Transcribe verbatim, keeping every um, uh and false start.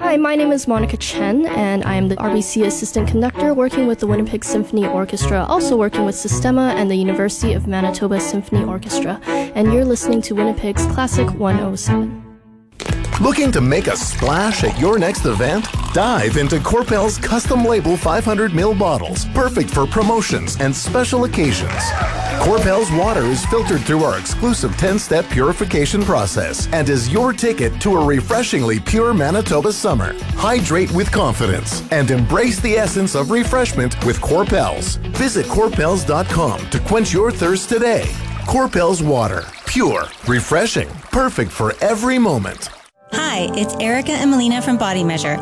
Hi, my name is Monica Chen, and I am the R B C Assistant Conductor working with the Winnipeg Symphony Orchestra, also working with Sistema and the University of Manitoba Symphony Orchestra. And you're listening to Winnipeg's Classic one oh seven. Looking to make a splash at your next event? Dive into Corpel's custom label five hundred milliliter bottles, perfect for promotions and special occasions. Corpel's water is filtered through our exclusive ten-step purification process and is your ticket to a refreshingly pure Manitoba summer. Hydrate with confidence and embrace the essence of refreshment with Corpels. Visit corpels dot com to quench your thirst today. Corpel's water, pure, refreshing, perfect for every moment. Hi, it's Erica and Melina from Body Measure.